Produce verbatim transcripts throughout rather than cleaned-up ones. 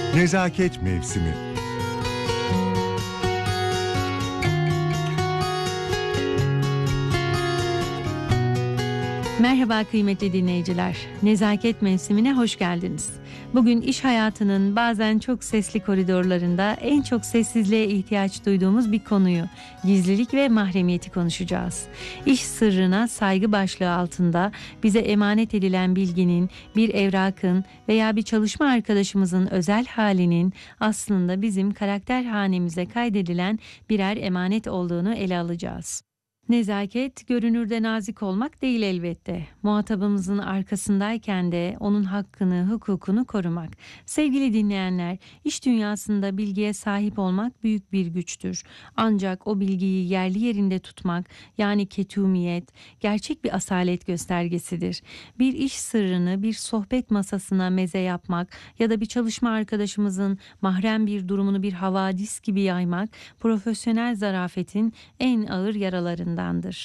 Nezaket mevsimi. Merhaba kıymetli dinleyiciler. Nezaket mevsimine hoş geldiniz. Bugün iş hayatının bazen çok sesli koridorlarında en çok sessizliğe ihtiyaç duyduğumuz bir konuyu, gizlilik ve mahremiyeti konuşacağız. İş sırrına saygı başlığı altında bize emanet edilen bilginin, bir evrakın veya bir çalışma arkadaşımızın özel halinin aslında bizim karakter hanemize kaydedilen birer emanet olduğunu ele alacağız. Nezaket, görünürde nazik olmak değil elbette. Muhatabımızın arkasındayken de onun hakkını, hukukunu korumak. Sevgili dinleyenler, iş dünyasında bilgiye sahip olmak büyük bir güçtür. Ancak o bilgiyi yerli yerinde tutmak, yani ketumiyet, gerçek bir asalet göstergesidir. Bir iş sırrını bir sohbet masasına meze yapmak ya da bir çalışma arkadaşımızın mahrem bir durumunu bir havadis gibi yaymak, profesyonel zarafetin en ağır yaralarından.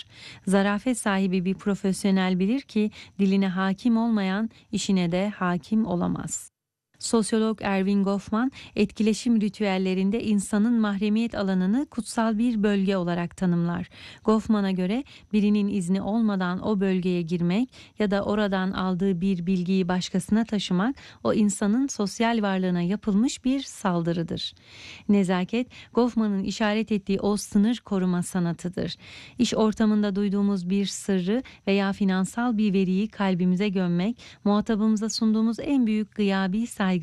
Zarafet sahibi bir profesyonel bilir ki diline hakim olmayan işine de hakim olamaz. Sosyolog Erving Goffman, etkileşim ritüellerinde insanın mahremiyet alanını kutsal bir bölge olarak tanımlar. Goffman'a göre birinin izni olmadan o bölgeye girmek ya da oradan aldığı bir bilgiyi başkasına taşımak, o insanın sosyal varlığına yapılmış bir saldırıdır. Nezaket, Goffman'ın işaret ettiği o sınır koruma sanatıdır. İş ortamında duyduğumuz bir sırrı veya finansal bir veriyi kalbimize gömmek, muhatabımıza sunduğumuz en büyük gıyabi saygılardandır.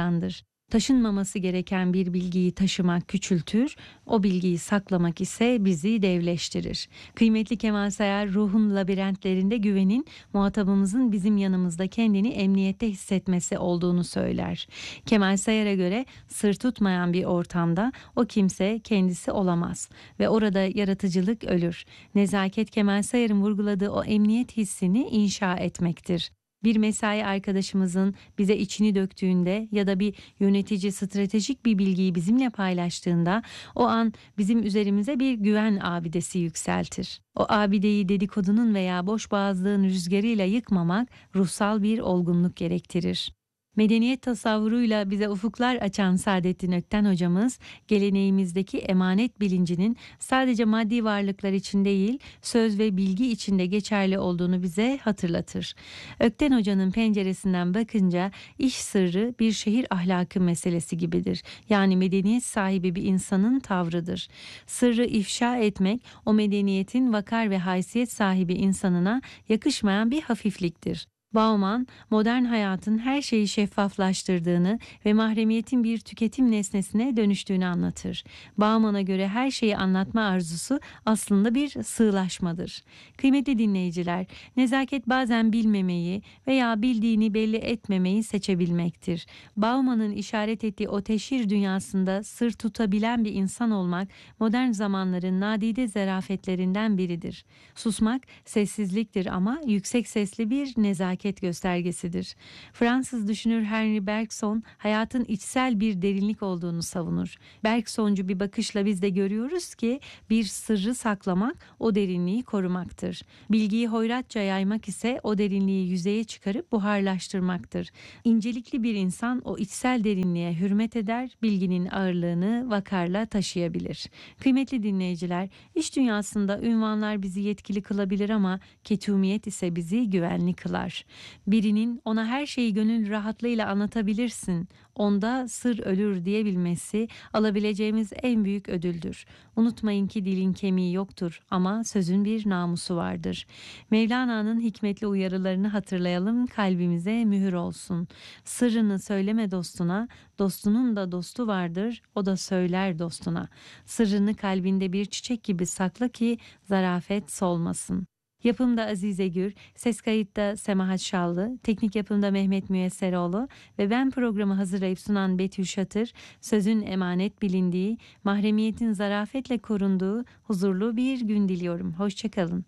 Taşınmaması gereken bir bilgiyi taşımak küçültür, o bilgiyi saklamak ise bizi devleştirir. Kıymetli Kemal Sayar, ruhun labirentlerinde güvenin muhatabımızın bizim yanımızda kendini emniyette hissetmesi olduğunu söyler. Kemal Sayar'a göre sır tutmayan bir ortamda o kimse kendisi olamaz ve orada yaratıcılık ölür. Nezaket, Kemal Sayar'ın vurguladığı o emniyet hissini inşa etmektir. Bir mesai arkadaşımızın bize içini döktüğünde ya da bir yönetici stratejik bir bilgiyi bizimle paylaştığında o an bizim üzerimize bir güven abidesi yükseltir. O abideyi dedikodunun veya boşboğazlığın rüzgarıyla yıkmamak ruhsal bir olgunluk gerektirir. Medeniyet tasavvuruyla bize ufuklar açan Saadettin Ökten hocamız, geleneğimizdeki emanet bilincinin sadece maddi varlıklar için değil, söz ve bilgi için de geçerli olduğunu bize hatırlatır. Ökten hocanın penceresinden bakınca iş sırrı bir şehir ahlakı meselesi gibidir. Yani medeniyet sahibi bir insanın tavrıdır. Sırrı ifşa etmek, o medeniyetin vakar ve haysiyet sahibi insanına yakışmayan bir hafifliktir. Bauman, modern hayatın her şeyi şeffaflaştırdığını ve mahremiyetin bir tüketim nesnesine dönüştüğünü anlatır. Bauman'a göre her şeyi anlatma arzusu aslında bir sığlaşmadır. Kıymetli dinleyiciler, nezaket bazen bilmemeyi veya bildiğini belli etmemeyi seçebilmektir. Bauman'ın işaret ettiği o teşhir dünyasında sır tutabilen bir insan olmak, modern zamanların nadide zarafetlerinden biridir. Susmak, sessizliktir ama yüksek sesli bir nezaket göstergesidir. Fransız düşünür Henri Bergson, hayatın içsel bir derinlik olduğunu savunur. Bergsoncu bir bakışla biz de görüyoruz ki bir sırrı saklamak o derinliği korumaktır. Bilgiyi hoyratça yaymak ise o derinliği yüzeye çıkarıp buharlaştırmaktır. İncelikli bir insan o içsel derinliğe hürmet eder, bilginin ağırlığını vakarla taşıyabilir. Kıymetli dinleyiciler, iş dünyasında ünvanlar bizi yetkili kılabilir ama ketumiyet ise bizi güvenli kılar. Birinin ona her şeyi gönül rahatlığıyla anlatabilirsin, onda sır ölür diyebilmesi alabileceğimiz en büyük ödüldür. Unutmayın ki dilin kemiği yoktur ama sözün bir namusu vardır. Mevlana'nın hikmetli uyarılarını hatırlayalım, kalbimize mühür olsun. Sırrını söyleme dostuna, dostunun da dostu vardır, o da söyler dostuna. Sırrını kalbinde bir çiçek gibi sakla ki zarafet solmasın. Yapımda Azize Gür, ses kayıtta Semahat Şallı, teknik yapımda Mehmet Müyesseroğlu ve ben programı hazırlayıp sunan Betül Şatır, sözün emanet bilindiği, mahremiyetin zarafetle korunduğu huzurlu bir gün diliyorum. Hoşçakalın.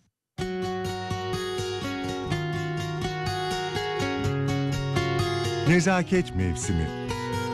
Nezaket mevsimi.